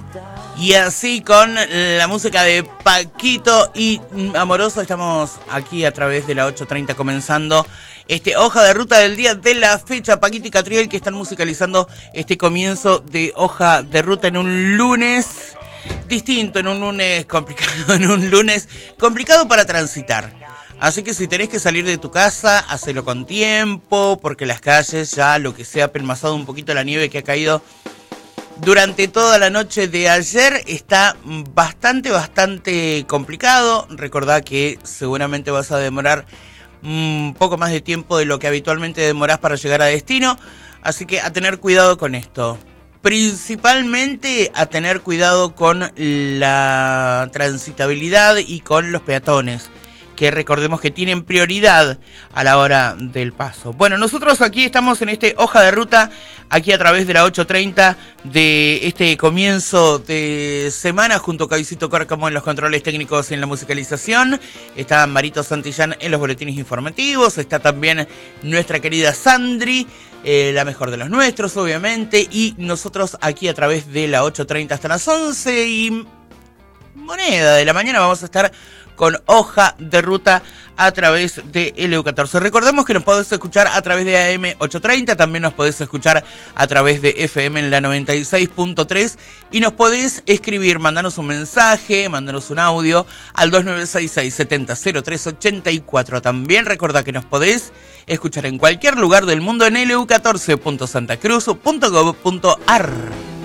Y así con la música de Paquito y Amoroso estamos aquí a través de la 8:30 comenzando hoja de ruta del día de la fecha. Paquito y Catriel que están musicalizando este comienzo de hoja de ruta en un lunes distinto, en un lunes complicado, en un lunes complicado para transitar. Así que si tenés que salir de tu casa, hacelo con tiempo, porque las calles ya lo que sea, pelmazado un poquito la nieve que ha caído durante toda la noche de ayer, está bastante complicado. Recordá que seguramente vas a demorar un poco más de tiempo de lo que habitualmente demorás para llegar a destino. Así que a tener cuidado con esto. Principalmente a tener cuidado con la transitabilidad y con los peatones, que recordemos que tienen prioridad a la hora del paso. Bueno, nosotros aquí estamos en hoja de ruta, aquí a través de la 8:30 de este comienzo de semana, junto a Cabicito Córcamo en los controles técnicos y en la musicalización. Está Marito Santillán en los boletines informativos, está también nuestra querida Sandri, la mejor de los nuestros, obviamente, y nosotros aquí a través de la 8:30 hasta las 11 y moneda de la mañana vamos a estar con hoja de ruta a través de LU14. Recordemos que nos podés escuchar a través de AM 830, también nos podés escuchar a través de FM en la 96.3 y nos podés escribir, mandanos un mensaje, mandanos un audio al 2966-700384. También recordá que nos podés escuchar en cualquier lugar del mundo en lu14.santacruz.gov.ar.